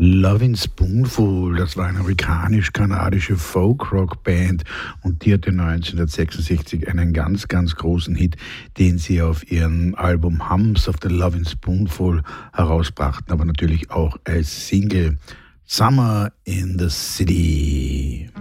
Lovin' Spoonful, das war eine amerikanisch-kanadische Folk-Rock-Band und die hatte 1966 einen ganz, ganz großen Hit, den sie auf ihrem Album Hums of the Lovin' Spoonful herausbrachten, aber natürlich auch als Single Summer in the City.